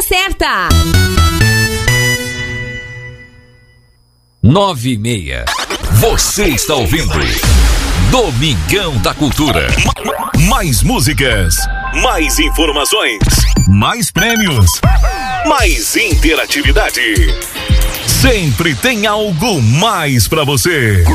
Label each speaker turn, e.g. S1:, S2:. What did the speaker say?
S1: certa.
S2: 9:30. Você está ouvindo Domingão da Cultura. Mais músicas, mais informações, mais prêmios, mais interatividade. Sempre tem algo mais pra você.